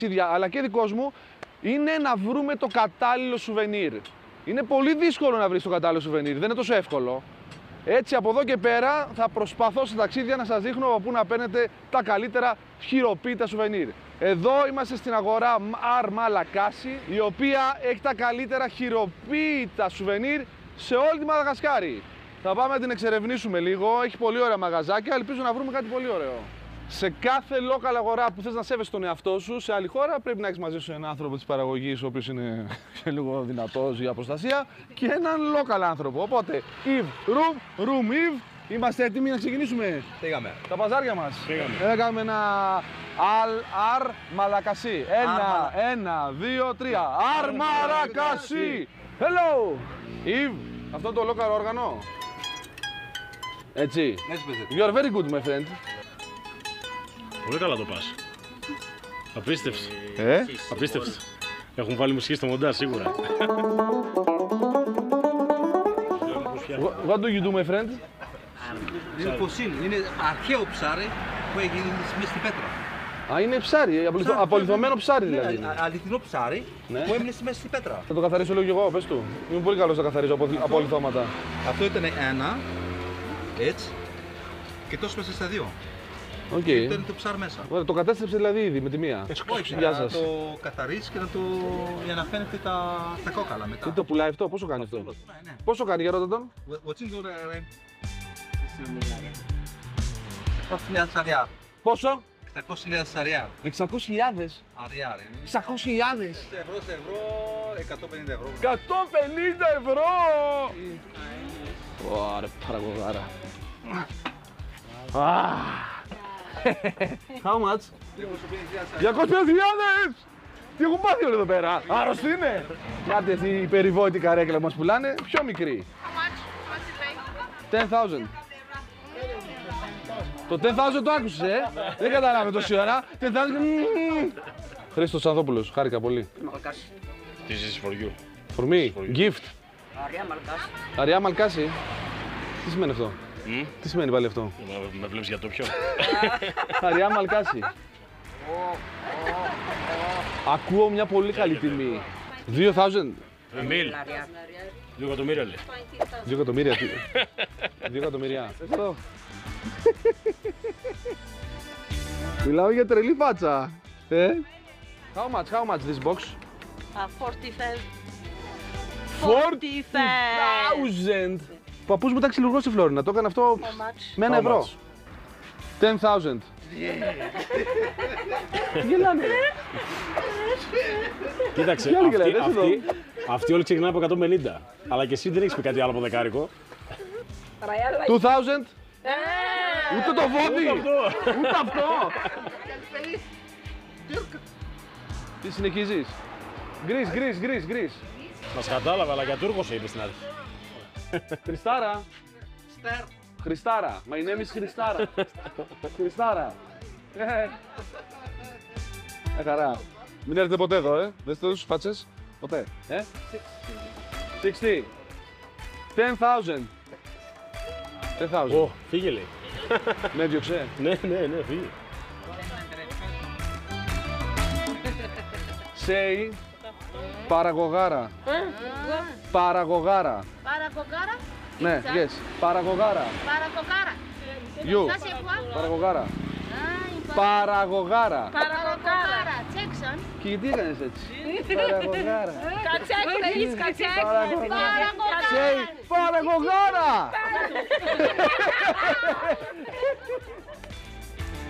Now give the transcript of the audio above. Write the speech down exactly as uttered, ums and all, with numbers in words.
αλλά και δικός μου, είναι να βρούμε το κατάλληλο σουβενίρ. Είναι πολύ δύσκολο να βρεις το κατάλληλο σουβενίρ, δεν είναι τόσο εύκολο. Έτσι από εδώ και πέρα θα προσπαθώ στα ταξίδια να σας δείχνω από πού να παίρνετε τα καλύτερα χειροποίητα σουβενίρ. Εδώ είμαστε στην αγορά Αρμαλακάσι, η οποία έχει τα καλύτερα χειροποίητα σουβενίρ σε όλη τη Μαδαγασκάρη. Θα πάμε να την εξερευνήσουμε λίγο, έχει πολύ ωραία μαγαζάκια, ελπίζω να βρούμε κάτι πολύ ωραίο. Σε κάθε local αγορά που θες να σέβεσαι τον εαυτό σου, σε άλλη χώρα πρέπει να έχεις μαζί σου έναν άνθρωπο της παραγωγής, ο οποίος είναι λίγο δυνατός για προστασία, και έναν local άνθρωπο. Οπότε, Yves, room, room Yves, είμαστε έτοιμοι να ξεκινήσουμε. Πήγαμε. Τα παζάρια μας. Πήγαμε. Έκαμε ένα Al Armalakasi. Ένα, ένα, δύο, τρία. Armalakasi. Hello! Yves, αυτό είναι το local όργανο. Έτσι. Έτσι παίζεται. You are very good, my friend. Πολύ καλά το πας. Απίστευση. Ε? Απίστευση. Έχουν βάλει μουσική στο μοντάζ σίγουρα. What do you do, my friend? Είναι φωσίλ, είναι αρχαίο ψάρι που έχει γίνει μέσα στην πέτρα. Α, είναι ψάρι, απολυθω... απολυθωμένο ψάρι δηλαδή. Ναι, αληθινό ψάρι Ναι. που έμεινε μέσα στην πέτρα. Θα το καθαρίσω λίγο κι εγώ, πες του. Είμαι πολύ καλός να καθαρίζω απο... απολυθώματα. Αυτό ήταν ένα, έτσι, και τόσο μέσα στα δύο. Οκ. Και ήταν το ψάρι μέσα. Ωραία, το κατέστρεψε δηλαδή ήδη με τη μία. Όχι, Γεια να σας. το καθαρίσει και να το... για να φαίνεται τα, τα κόκαλα μετά. Τι το πουλάει αυτό, πόσο κάνει αυτό? Ναι, ναι. Πόσο κάνει, για ρώτα τον? οκτακόσια χιλιάδες αριάρ. Πόσο? οκτακόσια χιλιάδες αριάρ. εξακόσιες χιλιάδες. Αριάρ. εξακόσιες χιλιάδες. Ευρώ σε ευρώ, εκατόν πενήντα ευρώ. εκατόν πενήντα ευρώ! Ωραία, παραγωγάρα. How much? διακόσιες πενήντα χιλιάδες! Τι έχουν πάθει όλοι εδώ πέρα? Άρρωστοι είναι! Κάτι αυτή η περιβόητη καρέκλα που μας πουλάνε, πιο μικρή. ten thousand. Το ten thousand το άκουσες, ε? Δεν καταλάβαμε τόση ώρα. ten thousand. Χρήστος Ανθόπουλος, χάρηκα πολύ. This is for you. For me, gift. Αριά Μαλκάση. Τι σημαίνει αυτό? Mm? Τι σημαίνει πάλι αυτό? Με, με βλέπεις για το πιο. Αριά Μαλκάση. Ακούω μια πολύ καλή τιμή. δύο χιλιάδες. Εμίλ. Δύο εκατομμύρια λέει. Δύο εκατομμύρια. τι- Δύο εκατομμύρια. Αυτό. Μιλάω για τρελή φάτσα. Ε? How much, how much this box? Uh, forty-five. forty thousand. Ο παππούς μου ήταν ξυλουργός στη Φλόρινα. Το έκανε αυτό How much? με ένα How ευρώ. much? ten thousand. Γελάνε. Κοίταξε, Τι άλλο αυτοί, γελάτε, έτσι αυτοί, αυτοί όλοι ξεκινάνε από εκατόν πενήντα. Αλλά και εσύ δεν έχεις πει κάτι άλλο από δεκάρικο. two thousand. Ούτε το βόδι. Ούτε αυτό. Τι συνεχίζεις? Γκρις, γκρις, γκρις, γκρις. Μας κατάλαβα, αλλά για Τούρκο σε είπε στην αρχή. Χριστάρα. Χριστάρα. My name is Χριστάρα. Χριστάρα. Ε, ε, χαρά. Μην έρθετε ποτέ εδώ, ε. Δεν είστε τους φάτσες. Ποτέ. Ε. sixty. ten thousand. ten thousand. Ω, φύγε λέει. Με διώξε. Ναι, ναι, ναι, φύγε. Say παραγωγάρα. Παραγωγάρα. Παρακοκάρα. Ναι, yes. Παραγωγάρα. Παρακοκάρα. You. Ça c'est quoi? Παραγωγάρα. Ah, une Παραγωγάρα. Παρακοκάρα. Τσέξον. Και τι έκανες έτσι? Παραγωγάρα. Κατσέκ, θέλεις κατσέκ. Παρακοκάρα. Παρακοκάρα. Say παραγωγάρα.